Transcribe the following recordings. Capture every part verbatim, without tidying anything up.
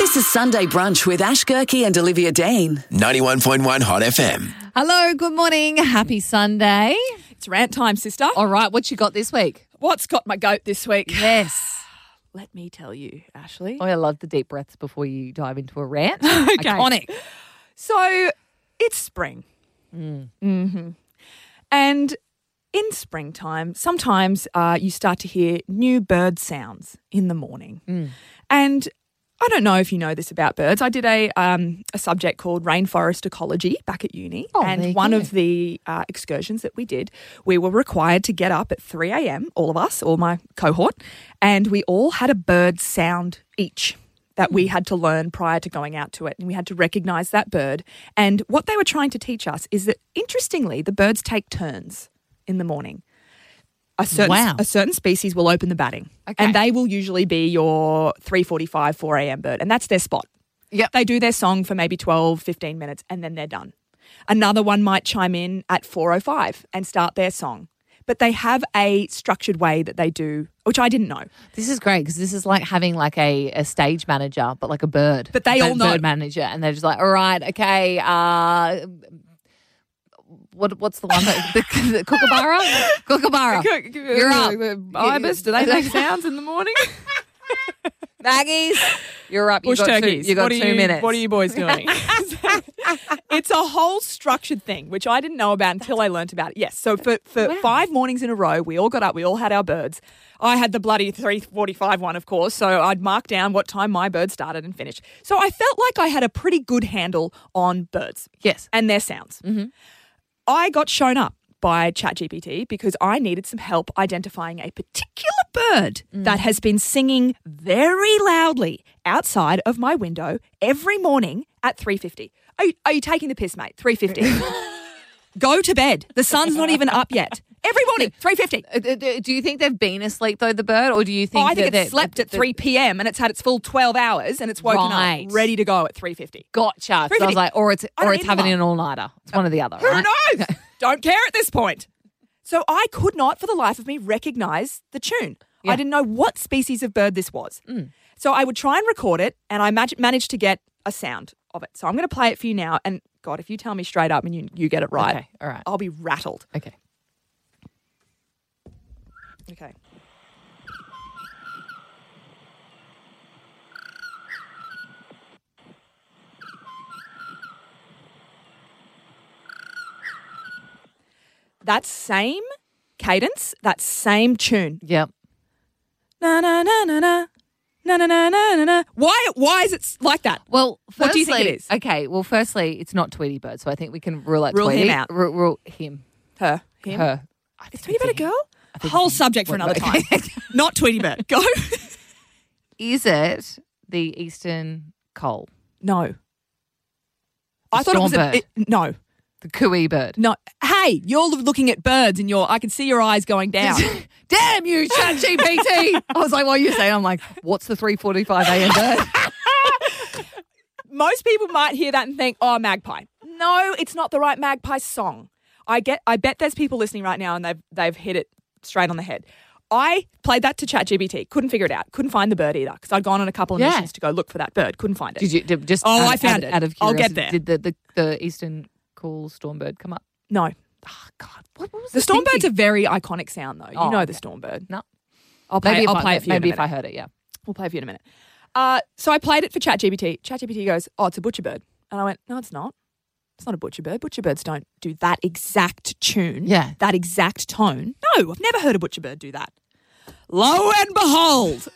This is Sunday Brunch with Ash Gerke and Olivia Dean. ninety-one point one Hot F M. Hello, good morning. Happy Sunday. It's rant time, sister. All right, what you got this week? What's got my goat this week? Yes. Let me tell you, Ashley. Oh, I love the deep breaths before you dive into a rant. Okay. Iconic. So it's spring. Mm. Mm-hmm. And in springtime, sometimes uh, you start to hear new bird sounds in the morning. Mm. And I don't know if you know this about birds. I did a um, a subject called rainforest ecology back at uni. Oh, there and you one go. of the uh, excursions that we did, we were required to get up at three a.m., all of us, all my cohort, and we all had a bird sound each that we had to learn prior to going out to it. And we had to recognise that bird. And what they were trying to teach us is that, interestingly, the birds take turns in the morning. A certain, Wow. a certain species will open the batting. Okay. And they will usually be your three forty-five, four a.m. bird. And that's their spot. Yep. They do their song for maybe twelve, fifteen minutes and then they're done. Another one might chime in at four oh five and start their song. But they have a structured way that they do, which I didn't know. This is great because this is like having like a, a stage manager, but like a bird. But they bird, all know. Bird manager. And they're just like, all right, okay, uh... What, what's the one that the, the kookaburra? Kookaburra. You're up. Ibis, do they make sounds in the morning? Maggies, you're up. You Bush got turkeys. two, you got what are two you, minutes. What are you boys doing? It's a whole structured thing, which I didn't know about until I learnt about it. Yes, so for, for Wow. five mornings in a row, we all got up, we all had our birds. I had the bloody three forty-five one, of course, so I'd mark down what time my bird started and finished. So I felt like I had a pretty good handle on birds Yes. and their sounds. Mm-hmm. I got shown up by ChatGPT because I needed some help identifying a particular bird Mm. that has been singing very loudly outside of my window every morning at three fifty. Are you, are you taking the piss, mate? three fifty. Go to bed. The sun's not even up yet. Every morning, three fifty. Uh, do do you think they've been asleep though, the bird, or do you think? Oh, I think that it slept at three p.m. and it's had its full twelve hours and it's woken Right. up ready to go at three fifty. Gotcha. 'Cause I was three fifty. like, or it's I or don't it's need having one. an all nighter. It's one or the other. Who Right? knows? Don't care at this point. So I could not, for the life of me, recognise the tune. Yeah. I didn't know what species of bird this was. Mm. So I would try and record it, and I mag- managed to get a sound of it. So I'm going to play it for you now. And God, if you tell me straight up and you, you get it right, Okay. All right. I'll be rattled. Okay. Okay. That same cadence, that same tune. Yep. Na na na na na. Na na na na na na. Why why is it like that? Well, firstly, What do you think it is? Okay. Well, firstly, it's not Tweety Bird, so I think we can rule out Rule him Tweety. out. Rule, rule him. Her. Him. Her. I Is think Tweety Bird a it's him. girl? I think Whole it's him. subject for Wait, another wait. time. Not Tweety Bird. Go. Is it the eastern coal? No. I thought it was a, Stormbird. it, no. The cooey bird? No. Hey, you're looking at birds and you're I can see your eyes going down. Damn you, ChatGPT! I was like, what are you saying? I'm like, what's the three forty-five a.m. bird? Most people might hear that and think, oh, magpie. No, it's not the right magpie song. I get. I bet there's people listening right now and they've they've hit it straight on the head. I played that to ChatGPT. Couldn't figure it out. Couldn't find the bird either because I'd gone on a couple of Yeah. missions to go look for that bird. Couldn't find it. Did you did just? Oh, out, I found out, it. Out of I'll curiosity, get there. Did the, the, the eastern cool stormbird come up? No. Oh God, what, what was The I Stormbird's thinking? a very iconic sound though. You Oh, know okay. the Stormbird. No. I'll play. Maybe if I'll I, play it for you. Maybe in a if I minute. heard it, yeah. We'll play it for you in a minute. Uh, so I played it for ChatGPT. ChatGPT goes, oh, it's a butcherbird. And I went, no, it's not. It's not a butcherbird. Butcherbirds don't do that exact tune, Yeah. that exact tone. No, I've never heard a butcherbird do that. Lo and behold,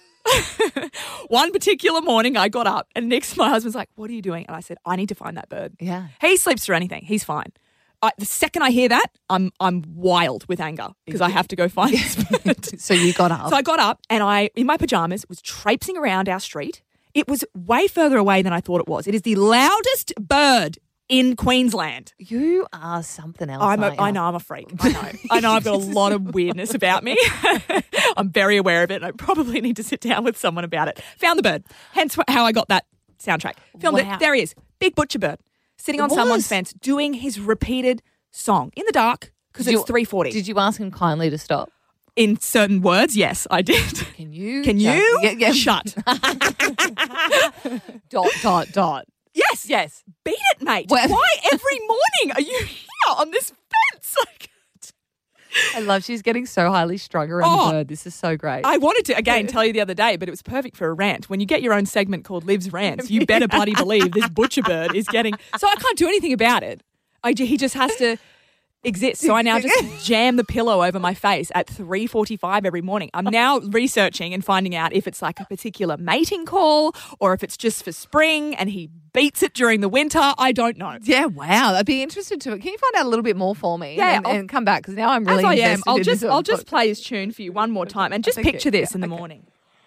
one particular morning I got up and Nick's, my husband's like, what are you doing? And I said, I need to find that bird. Yeah. He sleeps through anything. He's fine. I, the second I hear that, I'm I'm wild with anger because I have to go find this bird. So you got up. So I got up and I, in my pajamas, was traipsing around our street. It was way further away than I thought it was. It is the loudest bird in Queensland. you are something else. I'm a, aren't you? I know I'm a freak. I know. I know I've got a lot of weirdness about me. I'm very aware of it and I probably need to sit down with someone about it. Found the bird. Hence wh- how I got that soundtrack. Filmed Wow. it. There he is. Big butcher bird. Sitting It on someone's was. fence doing his repeated song in the dark because Did it's you- three forty. Did you ask him kindly to stop? In certain words, yes, I did. Can you? Can just- you Yeah, yeah. shut? Dot, dot, dot. Yes. Yes. Beat it, mate. Well- Why every morning are you here on this fence? Like, I love she's getting so highly strung around Oh. the bird. This is so great. I wanted to, again, tell you the other day, but it was perfect for a rant. When you get your own segment called Liv's Rants, you better bloody believe this butcher bird is getting... So I can't do anything about it. I, he just has to exist. So I now just jam the pillow over my face at three forty-five every morning. I'm now researching and finding out if it's like a particular mating call or if it's just for spring and he beats it during the winter. I don't know. Yeah, wow. I'd be interested to. Can you find out a little bit more for me? Yeah, and, I'll- and come back because now I'm really As I am, invested I'll in just this I'll one. just play his tune for you one more time and just Okay, picture this yeah, in the okay. morning.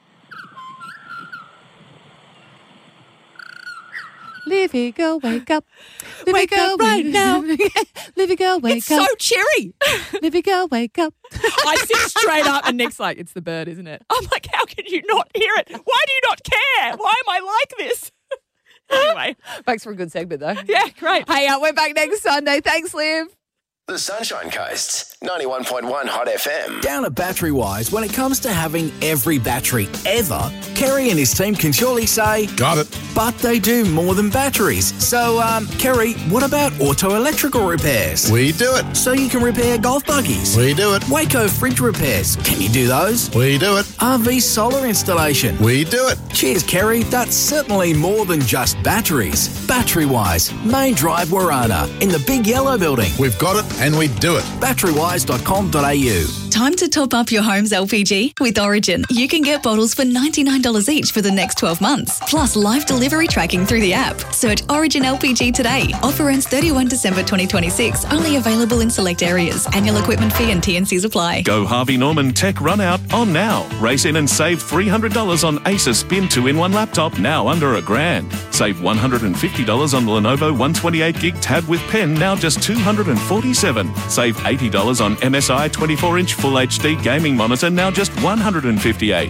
Livy, go wake up. Livy, Wake go up right now. Livy, go wake It's up. so cheery. Livy, go wake up. I sit straight up and Nick's like, it's the bird, isn't it? I'm like, how can you not hear it? Why do you not care? Why am I like this? Anyway. Thanks for a good segment though. Yeah, great. Hey, uh, we're back next Sunday. Thanks, Liv. The Sunshine Coast, ninety-one point one Hot F M. Down at Battery Wise, when it comes to having every battery ever, Kerry and his team can surely say, Got it. but they do more than batteries. So, um, Kerry, what about auto electrical repairs? We do it. So you can repair golf buggies. We do it. Waco fridge repairs. Can you do those? We do it. R V solar installation. We do it. Cheers, Kerry. That's certainly more than just batteries. Battery Wise, Main Drive, Warana, in the big yellow building. We've got it and we do it. battery wise dot com dot a u. Time to top up your home's L P G with Origin. You can get bottles for ninety-nine dollars each for the next twelve months, plus live delivery tracking through the app. Search Origin L P G today. Offer ends thirty-first December twenty twenty-six. Only available in select areas. Annual equipment fee and T and Cs apply. Go Harvey Norman Tech Run Out on now. Race in and save three hundred dollars on Acer Spin two in one laptop, now under a grand. Save one hundred fifty dollars on the Lenovo one twenty-eight gig tab with pen, now just two hundred forty-seven dollars. Save eighty dollars on M S I twenty-four inch Full H D gaming monitor, now just one hundred fifty-eight dollars.